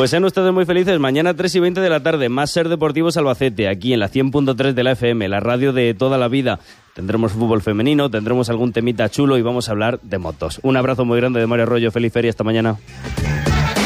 Pues sean ustedes muy felices. Mañana 3:20 de la tarde, más Ser Deportivos Albacete, aquí en la 100.3 de la FM, la radio de toda la vida. Tendremos fútbol femenino, tendremos algún temita chulo y vamos a hablar de motos. Un abrazo muy grande de Mario Arroyo. Feliz feria, hasta mañana.